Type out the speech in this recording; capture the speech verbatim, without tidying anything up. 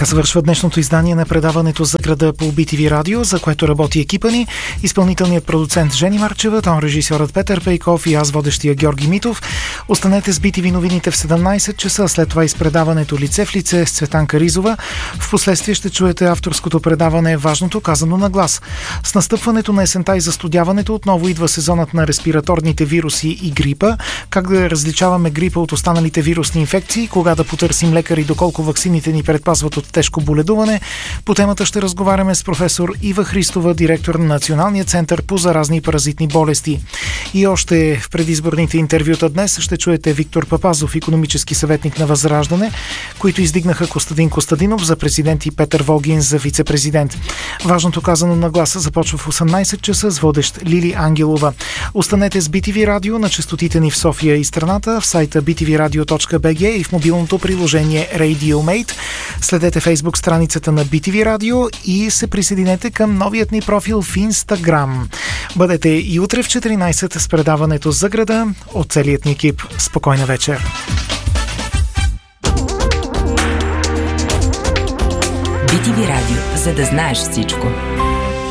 Така завършва днешното издание на предаването за града по Би Ти Ви радио, за което работи екипа ни, изпълнителният продуцент Жени Марчева, тон режисьорът Петър Пейков и аз, водещия Георги Митов. Останете с Би Ти Ви новините в седемнайсет часа, след това изпредаването Лице в лице с Цветанка Ризова. Впоследствие ще чуете авторското предаване Важното казано на глас. С настъпването на есента и застудяването отново идва сезонът на респираторните вируси и грипа. Как да различаваме грипа от останалите вирусни инфекции, кога да потърсим лекар и доколко ваксините ни предпазват от тежко боледуване. По темата ще разговаряме с професор Ива Христова, директор на Националния център по заразни и паразитни болести. И още в предизборните интервюта днес ще чуете Виктор Папазов, икономически съветник на Възраждане, които издигнаха Костадин Костадинов за президент и Петър Волгин за вице-президент. Важното казано на гласа започва в осемнайсет часа с водещ Лили Ангелова. Останете с Би Ти Ви радио на честотите ни в София и страната, в сайта би ти ви радио точка би джи и в мобилното приложение RadioMate. Следете фейсбук страницата на Би Ти Ви радио и се присъединете към новият ни профил в Инстаграм. Бъдете и утре в четиринайсет с предаването за града от целият ни екип. Спокойна вечер! Би Ти Ви радио, за да знаеш всичко.